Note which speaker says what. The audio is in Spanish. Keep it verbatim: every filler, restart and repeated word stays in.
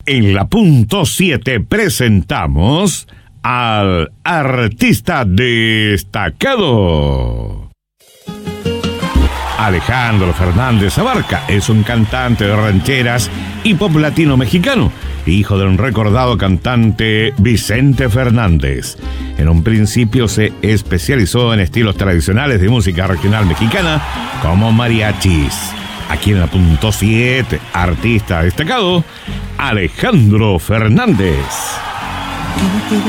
Speaker 1: En la punto siete presentamos al artista destacado. Alejandro Fernández Abarca es un cantante de rancheras y pop latino mexicano, hijo del recordado cantante Vicente Fernández. En un principio se especializó en estilos tradicionales de música regional mexicana como mariachis. Aquí en la punto siete, artista destacado, Alejandro Fernández.
Speaker 2: Que no te